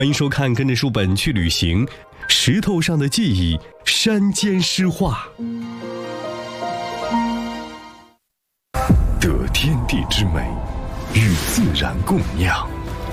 欢迎收看，跟着书本去旅行，石头上的记忆，山间诗话。得天地之美，与自然共酿。